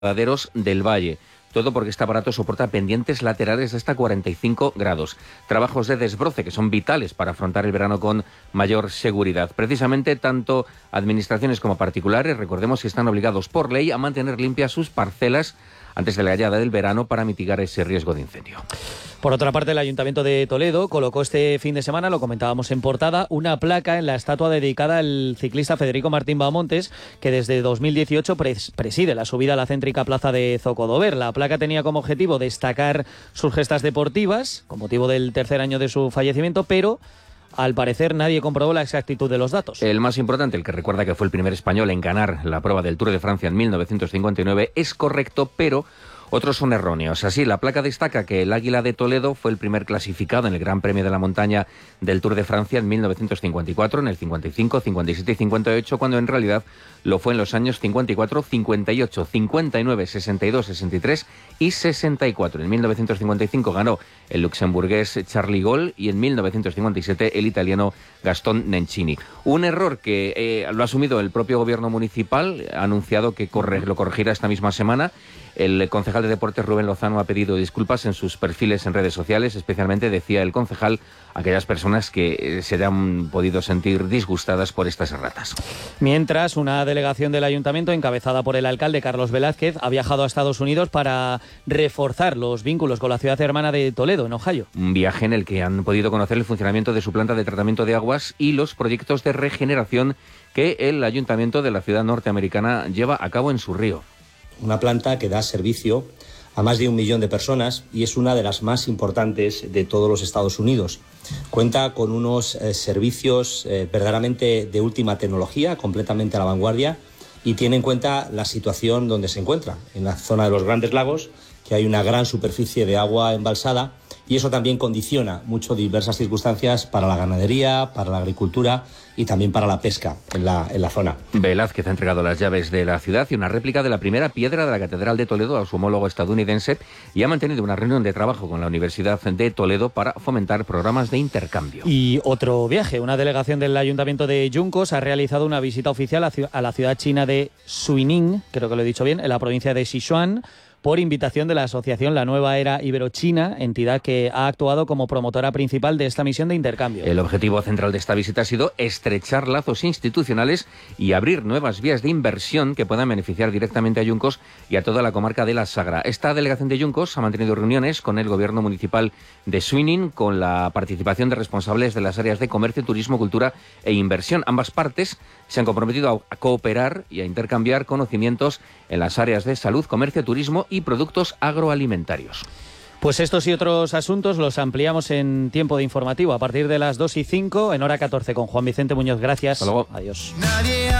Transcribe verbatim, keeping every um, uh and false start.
Laderos del Valle. Todo porque este aparato soporta pendientes laterales de hasta cuarenta y cinco grados. Trabajos de desbroce que son vitales para afrontar el verano con mayor seguridad. Precisamente, tanto administraciones como particulares, recordemos que están obligados por ley a mantener limpias sus parcelas antes de la llegada del verano para mitigar ese riesgo de incendio. Por otra parte, el Ayuntamiento de Toledo colocó este fin de semana, lo comentábamos en portada, una placa en la estatua dedicada al ciclista Federico Martín Bahamontes, que desde dos mil dieciocho pres- preside la subida a la céntrica plaza de Zocodover. La placa tenía como objetivo destacar sus gestas deportivas, con motivo del tercer año de su fallecimiento, pero al parecer nadie comprobó la exactitud de los datos. El más importante, el que recuerda que fue el primer español en ganar la prueba del Tour de Francia en mil novecientos cincuenta y nueve, es correcto, pero otros son erróneos. Así, la placa destaca que el Águila de Toledo fue el primer clasificado en el Gran Premio de la Montaña del Tour de Francia en mil novecientos cincuenta y cuatro, en el cincuenta y cinco, cincuenta y siete y cincuenta y ocho, cuando en realidad lo fue en los años cincuenta y cuatro, cincuenta y ocho, cincuenta y nueve, sesenta y dos, sesenta y tres y sesenta y cuatro. En mil novecientos cincuenta y cinco ganó el luxemburgués Charlie Gaulle y en mil novecientos cincuenta y siete el italiano Gastón Nencini. Un error que eh, lo ha asumido el propio gobierno municipal, ha anunciado que corre, lo corregirá esta misma semana. El concejal de Deportes Rubén Lozano ha pedido disculpas en sus perfiles en redes sociales, especialmente, decía el concejal, aquellas personas que se han podido sentir disgustadas por estas erratas. Mientras, una delegación del Ayuntamiento, encabezada por el alcalde Carlos Velázquez, ha viajado a Estados Unidos para reforzar los vínculos con la ciudad hermana de Toledo, en Ohio. Un viaje en el que han podido conocer el funcionamiento de su planta de tratamiento de aguas y los proyectos de regeneración que el Ayuntamiento de la ciudad norteamericana lleva a cabo en su río. Una planta que da servicio a más de un millón de personas y es una de las más importantes de todos los Estados Unidos. Cuenta con unos eh, servicios eh, verdaderamente de última tecnología, completamente a la vanguardia, y tiene en cuenta la situación donde se encuentra, en la zona de los Grandes Lagos, que hay una gran superficie de agua embalsada, y eso también condiciona mucho diversas circunstancias para la ganadería, para la agricultura y también para la pesca en la, en la zona. Velázquez ha entregado las llaves de la ciudad y una réplica de la primera piedra de la Catedral de Toledo a su homólogo estadounidense y ha mantenido una reunión de trabajo con la Universidad de Toledo para fomentar programas de intercambio. Y otro viaje, una delegación del Ayuntamiento de Yuncos ha realizado una visita oficial a la ciudad china de Suining, creo que lo he dicho bien, en la provincia de Sichuan, por invitación de la asociación La Nueva Era Iberochina, entidad que ha actuado como promotora principal de esta misión de intercambio. El objetivo central de esta visita ha sido estrechar lazos institucionales y abrir nuevas vías de inversión que puedan beneficiar directamente a Yuncos y a toda la comarca de la Sagra. Esta delegación de Yuncos ha mantenido reuniones con el gobierno municipal de Suining, con la participación de responsables de las áreas de comercio, turismo, cultura e inversión. Ambas partes se han comprometido a cooperar y a intercambiar conocimientos en las áreas de salud, comercio, turismo y productos agroalimentarios. Pues estos y otros asuntos los ampliamos en tiempo de informativo a partir de las dos y cinco, en hora catorce, con Juan Vicente Muñoz. Gracias. Hasta luego. Adiós.